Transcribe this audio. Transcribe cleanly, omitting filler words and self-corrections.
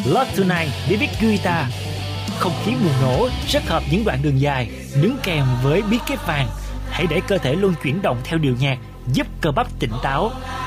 Love Tonight David Guetta. Không khí bùng nổ, rất hợp những đoạn đường dài, nướng kèm với bí kíp vàng. Hãy để cơ thể luôn chuyển động theo điệu nhạc, giúp cơ bắp tỉnh táo.